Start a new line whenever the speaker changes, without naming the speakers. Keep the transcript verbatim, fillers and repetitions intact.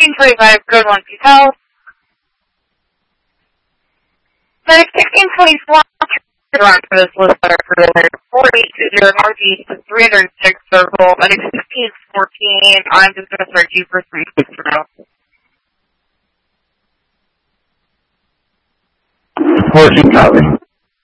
sixteen twenty-five, good one, please help. Medic sixteen twenty-four, on for this list letter for the letter four eight two zero northeast to three hundred six circle. Medic sixteen fourteen, I'm just going to search you for three weeks from now.
fourteen, copy.